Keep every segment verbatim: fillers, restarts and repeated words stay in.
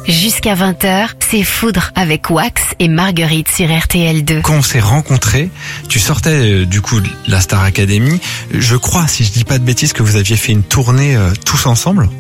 Jusqu'à vingt heures, c'est Foudre avec Wax et Marguerite sur R T L deux. Quand on s'est rencontrés, tu sortais euh, du coup de la Star Academy. Je crois, si je dis pas de bêtises, que vous aviez fait une tournée euh, tous ensemble,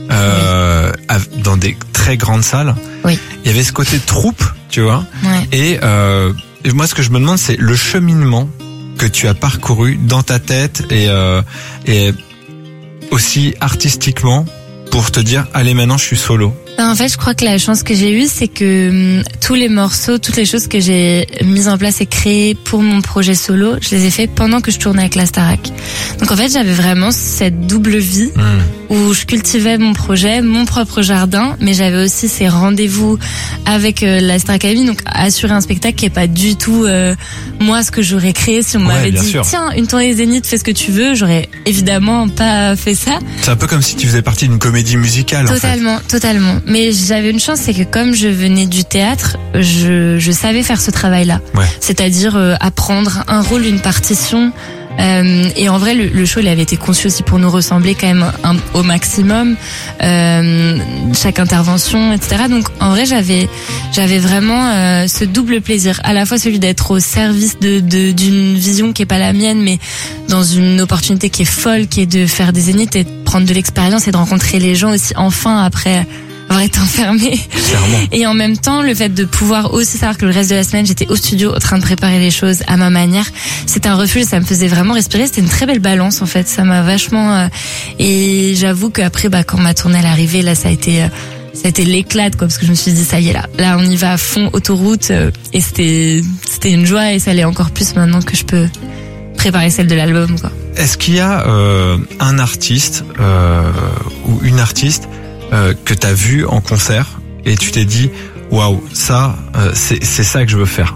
euh, oui. dans des très grandes salles. Oui. Il y avait ce côté troupe, tu vois. Ouais. Et, euh, et moi, ce que je me demande, c'est le cheminement que tu as parcouru dans ta tête et, euh, et aussi artistiquement pour te dire, allez, maintenant, je suis solo. En fait, je crois que la chance que j'ai eue, c'est que hum, tous les morceaux, toutes les choses que j'ai mises en place et créées pour mon projet solo, je les ai fait pendant que je tournais avec la Starac. Donc en fait, j'avais vraiment cette double vie mmh. où je cultivais mon projet, mon propre jardin, mais j'avais aussi ces rendez-vous avec euh, la Star Academy, donc assurer un spectacle qui est pas du tout euh, moi ce que j'aurais créé. Si on ouais, m'avait dit sûr. tiens, une tournée Zénith, fais ce que tu veux, j'aurais évidemment pas fait ça. C'est un peu comme si tu faisais partie d'une comédie musicale. Totalement, en fait. totalement. Mais j'avais une chance, c'est que comme je venais du théâtre, je, je savais faire ce travail-là. Ouais. C'est-à-dire euh, apprendre un rôle, une partition. Euh, et en vrai, le, le show, il avait été conçu aussi pour nous ressembler quand même un, au maximum. Euh, chaque intervention, et cetera. Donc en vrai, j'avais, j'avais vraiment euh, ce double plaisir, à la fois celui d'être au service de, de d'une vision qui est pas la mienne, mais dans une opportunité qui est folle, qui est de faire des zéniths et de prendre de l'expérience et de rencontrer les gens aussi enfin après avoir été enfermée. Clairement. Et en même temps, le fait de pouvoir aussi savoir que le reste de la semaine, j'étais au studio en train de préparer les choses à ma manière, c'était un refuge, ça me faisait vraiment respirer. C'était une très belle balance en fait, ça m'a vachement... Euh, et j'avoue qu'après, bah, quand ma tournée est arrivée, là, ça a été... Euh, ça a été l'éclate, quoi, parce que je me suis dit, ça y est, là, là, on y va à fond, autoroute, euh, et c'était, c'était une joie, et ça l'est encore plus maintenant que je peux préparer celle de l'album, quoi. Est-ce qu'il y a euh, un artiste euh, ou une artiste euh, que t'as vu en concert et tu t'es dit, waouh, ça, euh, c'est, c'est ça que je veux faire?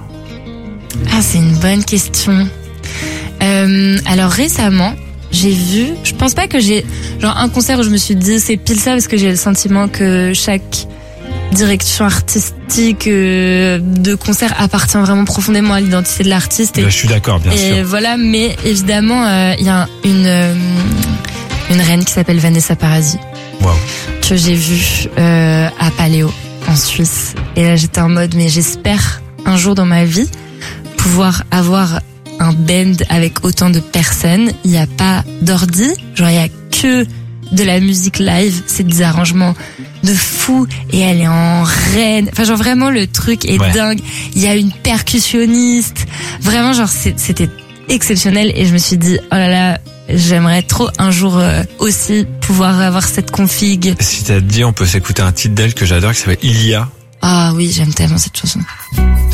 Ah, c'est une bonne question. Euh, alors récemment, j'ai vu, je pense pas que j'ai genre un concert où je me suis dit c'est pile ça, parce que j'ai le sentiment que chaque direction artistique euh, de concert appartient vraiment profondément à l'identité de l'artiste. Et, je suis d'accord, bien et sûr. Et voilà, mais évidemment, il euh, y a une euh, une reine qui s'appelle Vanessa Paradis. Wow. Que j'ai vue euh, à Paléo en Suisse. Et là, j'étais en mode, mais j'espère un jour dans ma vie pouvoir avoir un band avec autant de personnes. Il n'y a pas d'ordi, genre il y a que de la musique live, c'est des arrangements de fou, et elle est en reine. Enfin, genre vraiment le truc est ouais. dingue. Il y a une percussionniste. Vraiment, genre c'était exceptionnel, et je me suis dit, oh là là, j'aimerais trop un jour euh, aussi pouvoir avoir cette config. Si t'as dit, on peut s'écouter un titre d'elle que j'adore qui s'appelle Il y a. Ah oui, j'aime tellement cette chanson.